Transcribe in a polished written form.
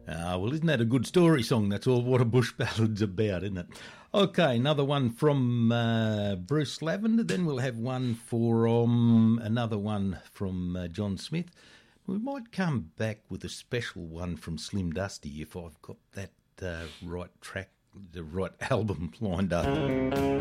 Well, isn't that a good story song? That's all what a bush ballad's about, isn't it? Okay, another one from Bruce Lavender. Then we'll have one from another one from John Smith. We might come back with a special one from Slim Dusty if I've got that right track, the right album lined up.